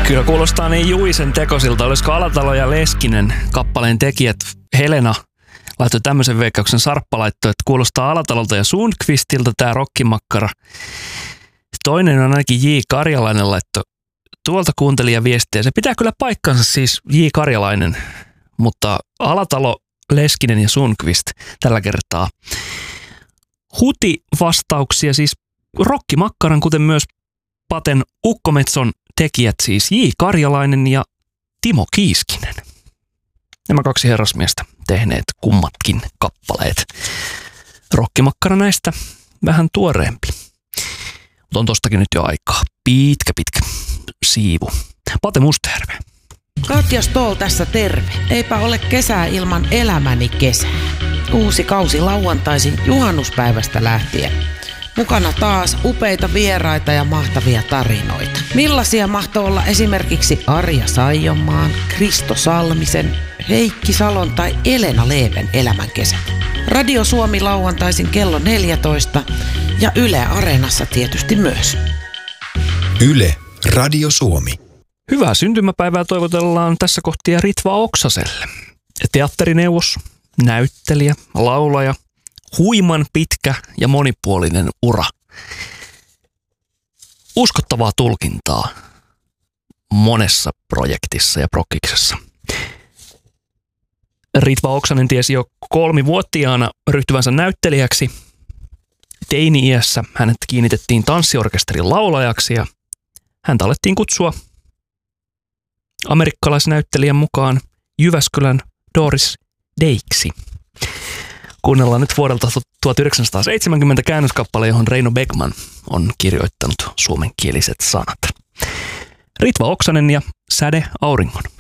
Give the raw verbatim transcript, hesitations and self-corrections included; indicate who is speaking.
Speaker 1: Kyllä kuulostaa niin Juisen tekosilta. Olisiko Alatalo ja Leskinen kappaleen tekijät Helena laittoi tämmöisen veikkauksen, Sarppa laittoi, että kuulostaa Alatalolta ja Sundqvistilta tämä rokkimakkara. Toinen on ainakin J. Karjalainen laittoi tuolta kuuntelijaviestiä. Se pitää kyllä paikkansa siis J. Karjalainen, mutta Alatalo, Leskinen ja Sundqvist tällä kertaa. Huti-vastauksia siis rokkimakkaran, kuten myös Paten Ukkometson tekijät siis J. Karjalainen ja Timo Kiiskinen. Nämä kaksi herrasmiestä tehneet kummatkin kappaleet. Rokkimakkara näistä vähän tuoreempi. Mutta on tostakin nyt jo aikaa. Pitkä, pitkä siivu. Pate Mustajärve.
Speaker 2: Katja Stoll tässä terve. Eipä ole kesää ilman elämäni kesää. Uusi kausi lauantaisin juhannuspäivästä lähtien. Mukana taas upeita vieraita ja mahtavia tarinoita. Millaisia mahtoi olla esimerkiksi Arja Saijonmaan, Kristo Salmisen, Heikki Salon tai Elena Leven elämänkesät. Radio Suomi lauantaisin kello neljätoista ja Yle Areenassa tietysti myös.
Speaker 3: Yle Radio Suomi.
Speaker 1: Hyvää syntymäpäivää toivotellaan tässä kohtia Ritva Oksaselle. Teatterineuvos, näyttelijä, laulaja, huiman pitkä ja monipuolinen ura. Uskottavaa tulkintaa monessa projektissa ja prokkiksessa. Ritva Oksanen tiesi jo kolmivuotiaana ryhtyvänsä näyttelijäksi. Teini-iässä hänet kiinnitettiin tanssiorkesterin laulajaksi ja häntä alettiin kutsua amerikkalaisnäyttelijän mukaan Jyväskylän Doris Dayksi. Kuunnellaan nyt vuodelta tuhatyhdeksänsataaseitsemänkymmentä käännöskappale, johon Reino Beckman on kirjoittanut suomenkieliset sanat. Ritva Oksanen ja Säde auringon.